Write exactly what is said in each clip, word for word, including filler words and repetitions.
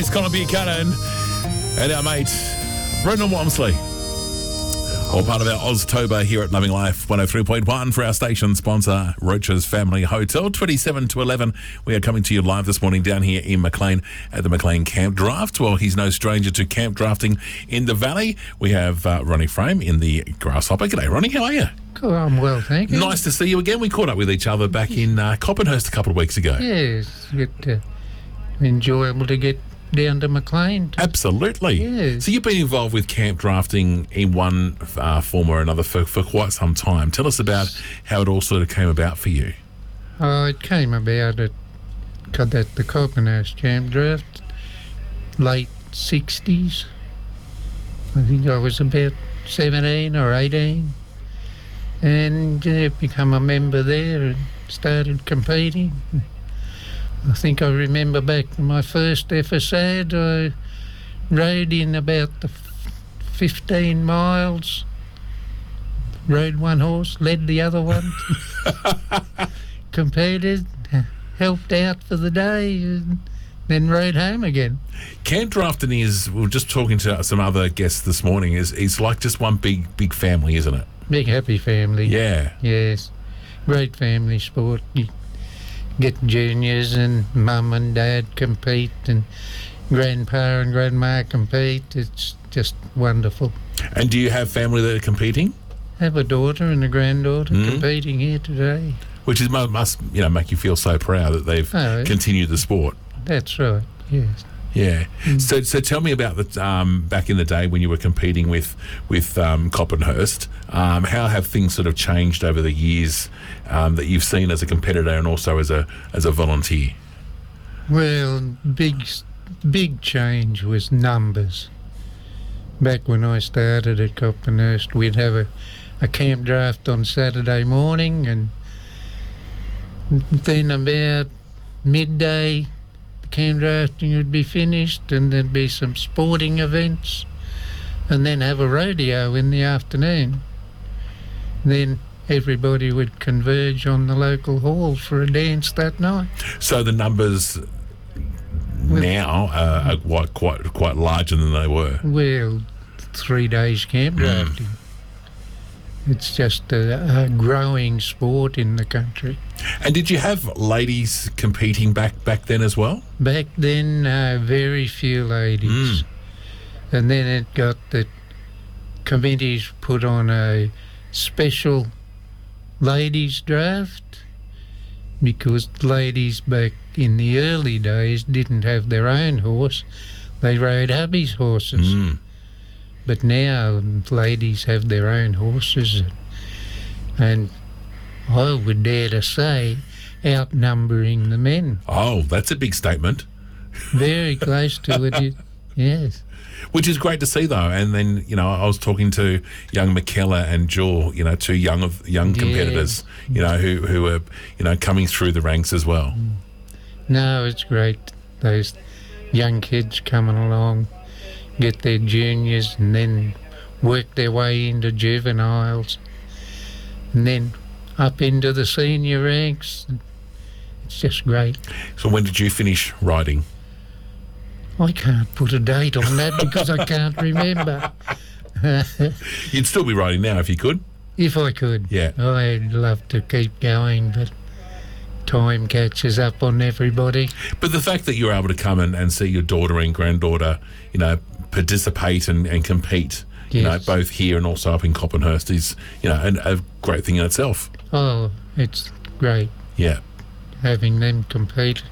It's Connor Buchanan and our mate Brendan Wamsley. All part of our Oztober here at Loving Life one oh three point one for our station sponsor, Roach's Family Hotel. twenty-seven to eleven, we are coming to you live this morning down here in Maclean at the Maclean Camp Draft. Well, he's no stranger to camp drafting in the Valley. We have uh, Ronnie Frame in the Grasshopper. G'day, Ronnie. How are you? Cool, I'm well, thank you. Nice to see you again. We caught up with each other back in uh, Coppenhurst a couple of weeks ago. Yes, it's uh, enjoyable to get down to Maclean. To Absolutely. Yes. So you've been involved with camp drafting in one uh, form or another for, for quite some time. Tell us about how it all sort of came about for you. Oh, it came about at, at the Coppenhurst Camp Draft, late sixties. I think I was about seventeen or eighteen. And uh, become a member there and started competing. I think I remember back to my first F S A D, I rode in about the fifteen miles, rode one horse, led the other one, competed, helped out for the day, and then rode home again. Camp drafting is, we were just talking to some other guests this morning, is it's like just one big, big family, isn't it? Big happy family. Yeah. Yes. Great family sport. You get juniors and mum and dad compete and grandpa and grandma compete. It's just wonderful. And do you have family that are competing? Have a daughter and a granddaughter Mm. competing here today. Which is must you know make you feel so proud that they've Oh, continued the sport. That's right, yes. Yeah. So so tell me about the um, back in the day when you were competing with with um, Coppenhurst. Um, how have things sort of changed over the years um, that you've seen as a competitor and also as a as a volunteer? Well, big big change was numbers. Back when I started at Coppenhurst, we'd have a, a camp draft on Saturday morning, and then about midday camp drafting would be finished, and there'd be some sporting events, and then have a rodeo in the afternoon. Then everybody would converge on the local hall for a dance that night. So the numbers Well- now uh, are quite quite quite larger than they were. Well, three days camp drafting. It's just a, a growing sport in the country. And did you have ladies competing back back then as well? Back then, uh, very few ladies. Mm. And then it got the committees put on a special ladies draft, because ladies back in the early days didn't have their own horse. They rode hubby's horses. Mm. But now ladies have their own horses, and I would dare to say outnumbering the men. Oh, that's a big statement. Very close to it, yes. Which is great to see, though. And then, you know, I was talking to young McKellar and Jewel, you know, two young of young Yeah. competitors, you know, who who are, you know, coming through the ranks as well. No, it's great. Those young kids coming along, get their juniors, and then work their way into juveniles, and then up into the senior ranks. It's just great. So when did you finish riding? I can't put a date on that because I can't remember. You'd still be riding now if you could. If I could. Yeah. I'd love to keep going, but time catches up on everybody. But the fact that you're able to come and, and see your daughter and granddaughter, you know, participate and, and compete, you know, Yes. both here and also up in Coppenhurst is, you know, an, a great thing in itself. Oh, it's great Yeah. having them compete.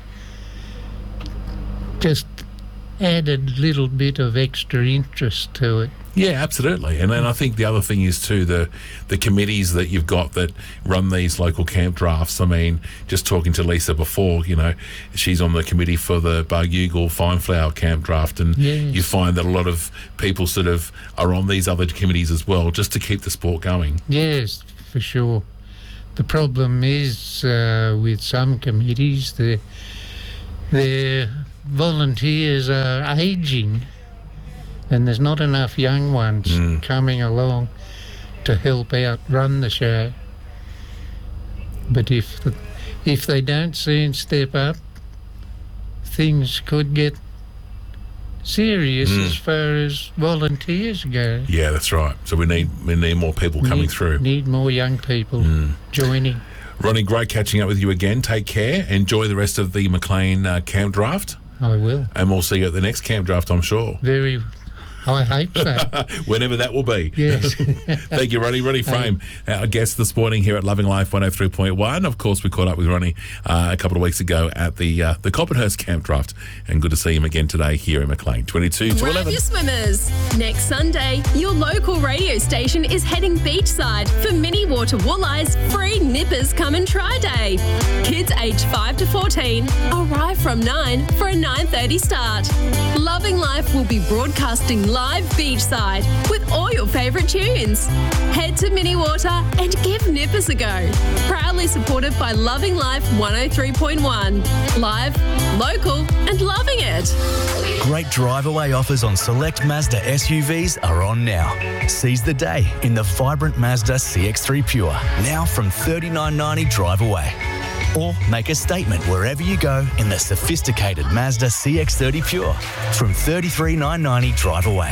Just add a little bit of extra interest to it. Yeah, absolutely. And then I think the other thing is too the the committees that you've got that run these local camp drafts. I mean, just talking to Lisa before, you know, she's on the committee for the Bargugal Fine Flower Camp Draft, and Yes. you find that a lot of people sort of are on these other committees as well, just to keep the sport going. Yes, for sure. The problem is uh, with some committees, the their volunteers are ageing, and there's not enough young ones Mm. coming along to help out run the show. But if the, if they don't soon step up, things could get serious as far as volunteers go. Yeah, that's right. So we need we need more people coming need, through. Need more young people joining. Ronnie, great catching up with you again. Take care. Enjoy the rest of the Maclean uh, camp draft. I will. And we'll see you at the next camp draft, I'm sure. Very... I hope so. Whenever that will be. Yes. Thank you, Ronnie. Ronnie Frame, our guest this morning here at Loving Life one oh three point one. Of course, we caught up with Ronnie uh, a couple of weeks ago at the uh, the Coppenhurst Camp Draft, and good to see him again today here in Maclean. twenty-two to Grab eleven. your swimmers. Next Sunday, your local radio station is heading beachside for Mini Water Wooleyes free Nippers Come and Try Day. Kids aged five to fourteen arrive from nine for a nine thirty start. Loving Life will be broadcasting live beachside with all your favourite tunes. Head to Mini Water and give Nippers a go. Proudly supported by Loving Life one oh three point one. Live, local and loving it. Great drive-away offers on select Mazda S U Vs are on now. Seize the day in the vibrant Mazda C X three Pure, now from thirty-nine ninety drive away. Or make a statement wherever you go in the sophisticated Mazda C X thirty Pure from thirty-three nine ninety drive away.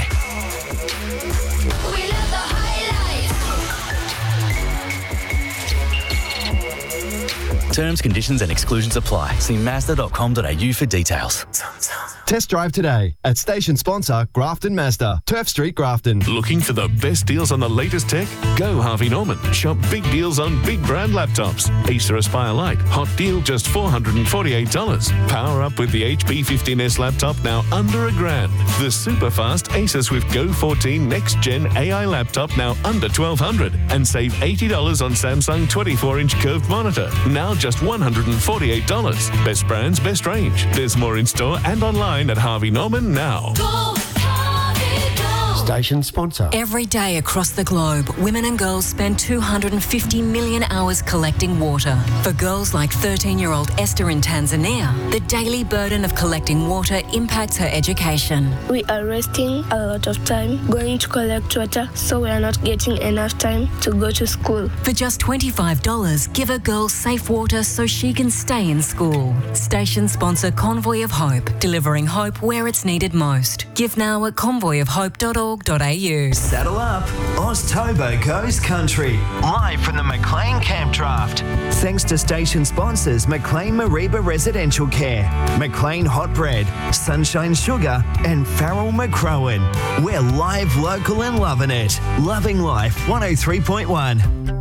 Terms, conditions and exclusions apply. See mazda dot com dot a u for details. Test drive today at station sponsor Grafton Mazda, Turf Street, Grafton. Looking for the best deals on the latest tech? Go Harvey Norman. Shop big deals on big brand laptops. Acer Aspire Lite, hot deal just four hundred forty-eight dollars. Power up with the H P fifteen S laptop now under a grand. The super fast Acer Swift Go fourteen Next Gen A I laptop now under twelve hundred dollars. And save eighty dollars on Samsung twenty-four inch curved monitor. Now just one hundred forty-eight dollars. Best brands, best range. There's more in store and online at Harvey Norman now. Station sponsor. Every day across the globe, women and girls spend two hundred fifty million hours collecting water. For girls like thirteen-year-old Esther in Tanzania, the daily burden of collecting water impacts her education. We are wasting a lot of time going to collect water, so we are not getting enough time to go to school. For just twenty-five dollars, give a girl safe water so she can stay in school. Station sponsor Convoy of Hope, delivering hope where it's needed most. Give now at convoy of hope dot org dot a u. Saddle up, Oztober goes country. Live from the Maclean Camp Draft. Thanks to station sponsors Maclean Mariba Residential Care, Maclean Hot Bread, Sunshine Sugar and Farrell McCrowan. We're live, local and loving it. Loving Life one oh three point one.